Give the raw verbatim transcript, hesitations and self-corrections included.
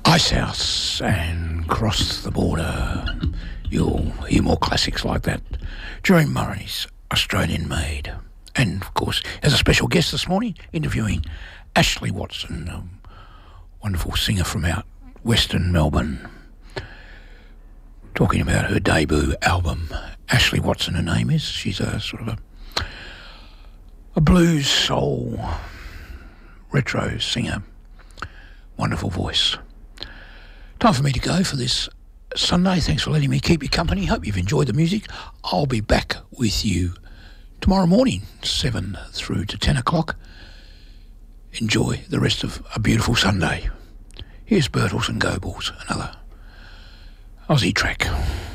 Ice House and Cross the Border. You'll hear more classics like that during Murray's Australian Made. And, of course, as a special guest this morning, interviewing Ashley Watson, a wonderful singer from out Western Melbourne, talking about her debut album. Ashley Watson, her name is. She's a sort of a, a blues, soul, retro singer. Wonderful voice. Time for me to go for this Sunday. Thanks for letting me keep you company. Hope you've enjoyed the music. I'll be back with you tomorrow morning, seven through to ten o'clock. Enjoy the rest of a beautiful Sunday. Here's Birtles and Goebbels, another Aussie track.